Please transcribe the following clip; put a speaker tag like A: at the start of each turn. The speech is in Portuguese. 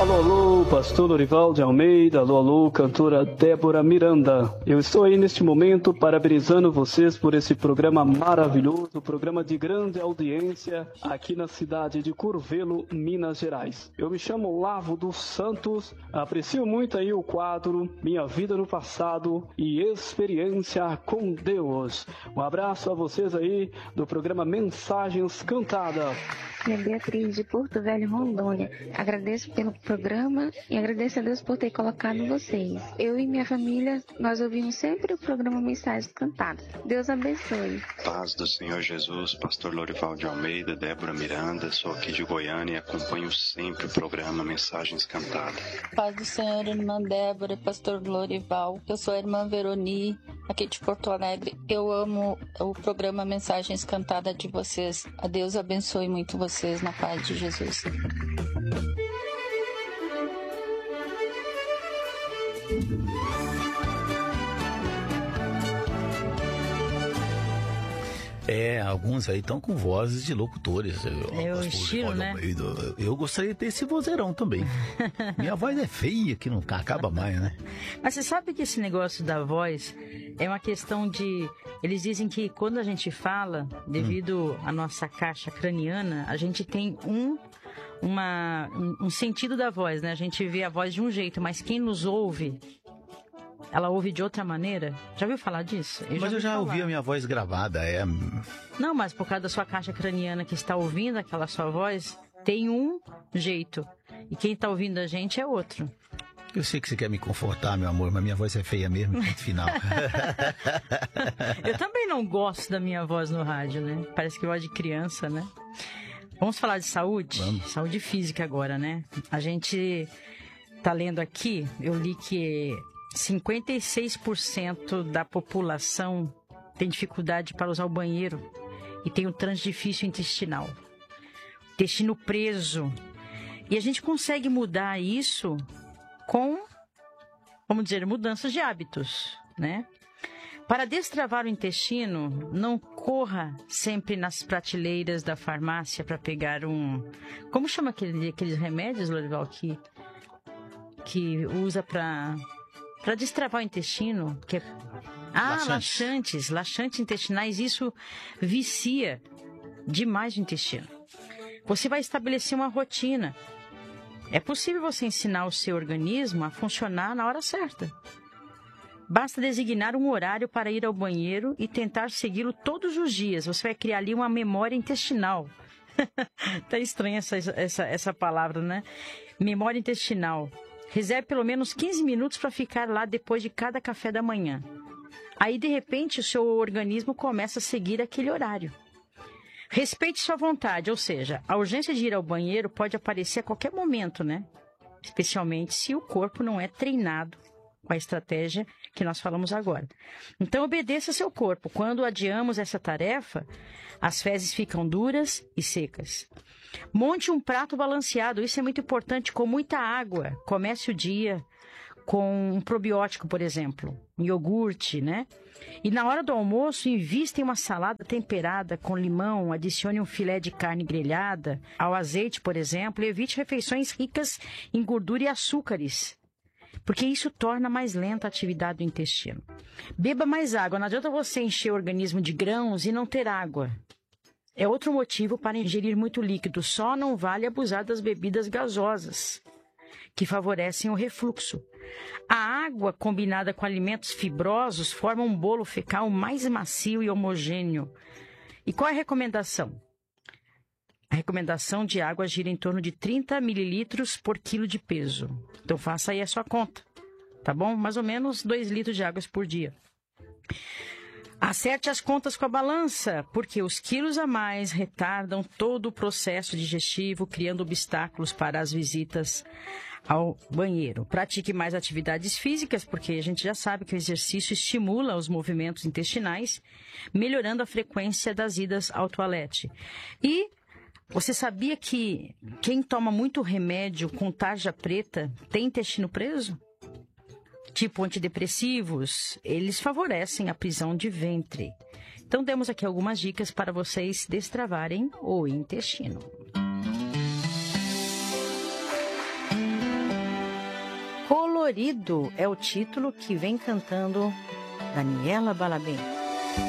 A: Alô, pastor Lorival de Almeida, alô, cantora Débora Miranda. Eu estou aí neste momento parabenizando vocês por esse programa maravilhoso, programa de grande audiência aqui na cidade de Curvelo, Minas Gerais. Eu me chamo Lavo dos Santos, aprecio muito aí o quadro Minha Vida no Passado e Experiência com Deus. Um abraço a vocês aí do programa Mensagens Cantadas.
B: É Beatriz de Porto Velho, Rondônia. Agradeço pelo programa e agradeço a Deus por ter colocado vocês. Eu e minha família, nós ouvimos sempre o programa Mensagens Cantadas. Deus abençoe.
C: Paz do Senhor Jesus, pastor Lorival de Almeida, Débora Miranda, sou aqui de Goiânia e acompanho sempre o programa Mensagens Cantadas.
D: Paz do Senhor, irmã Débora, pastor Lorival. Eu sou a irmã Veroni, aqui de Porto Alegre. Eu amo o programa Mensagens Cantadas de vocês. A Deus abençoe muito vocês na paz de Jesus.
E: Alguns aí estão com vozes de locutores.
F: É o estilo, né?
E: Eu gostaria de ter esse vozeirão também. Minha voz é feia, que não acaba mais, né?
F: Mas você sabe que esse negócio da voz é uma questão de... Eles dizem que quando a gente fala, devido à nossa caixa craniana, a gente tem um sentido da voz, né? A gente vê a voz de um jeito, mas quem nos ouve... Ela ouve de outra maneira? Já ouviu falar disso?
E: Mas eu já ouvi a minha voz gravada,
F: Não, mas por causa da sua caixa craniana que está ouvindo aquela sua voz, tem um jeito. E quem está ouvindo a gente é outro.
E: Eu sei que você quer me confortar, meu amor, mas minha voz é feia mesmo, ponto final.
F: Eu também não gosto da minha voz no rádio, né? Parece que voz de criança, né? Vamos falar de saúde?
E: Vamos.
F: Saúde física agora, né? A gente tá lendo aqui, eu li que 56% da população tem dificuldade para usar o banheiro e tem um trânsito difícil intestinal. Intestino preso. E a gente consegue mudar isso com, vamos dizer, mudanças de hábitos, né? Para destravar o intestino, não corra sempre nas prateleiras da farmácia para pegar Como chama aqueles remédios, Lorival, que usa para destravar o intestino? Que é... laxantes intestinais. Isso vicia demais o intestino. Você vai estabelecer uma rotina. É possível você ensinar o seu organismo a funcionar na hora certa. Basta designar um horário para ir ao banheiro e tentar segui-lo todos os dias. Você vai criar ali uma memória intestinal. Tá estranha essa palavra, né? Memória intestinal. Reserve pelo menos 15 minutos para ficar lá depois de cada café da manhã. Aí, de repente, o seu organismo começa a seguir aquele horário. Respeite sua vontade, ou seja, a urgência de ir ao banheiro pode aparecer a qualquer momento, né? Especialmente se o corpo não é treinado com a estratégia que nós falamos agora. Então, obedeça seu corpo. Quando adiamos essa tarefa, as fezes ficam duras e secas. Monte um prato balanceado, isso é muito importante, com muita água. Comece o dia com um probiótico, por exemplo, um iogurte, né? E na hora do almoço, invista em uma salada temperada com limão, adicione um filé de carne grelhada ao azeite, por exemplo, e evite refeições ricas em gordura e açúcares, porque isso torna mais lenta a atividade do intestino. Beba mais água, não adianta você encher o organismo de grãos e não ter água. É outro motivo para ingerir muito líquido, só não vale abusar das bebidas gasosas, que favorecem o refluxo. A água combinada com alimentos fibrosos forma um bolo fecal mais macio e homogêneo. E qual é a recomendação? A recomendação de água gira em torno de 30 mililitros por quilo de peso. Então faça aí a sua conta, tá bom? Mais ou menos 2 litros de água por dia. Acerte as contas com a balança, porque os quilos a mais retardam todo o processo digestivo, criando obstáculos para as visitas ao banheiro. Pratique mais atividades físicas, porque a gente já sabe que o exercício estimula os movimentos intestinais, melhorando a frequência das idas ao toalete. E você sabia que quem toma muito remédio com tarja preta tem intestino preso? Tipo antidepressivos, eles favorecem a prisão de ventre. Então, demos aqui algumas dicas para vocês destravarem o intestino. Colorido é o título que vem cantando Daniela Balabim.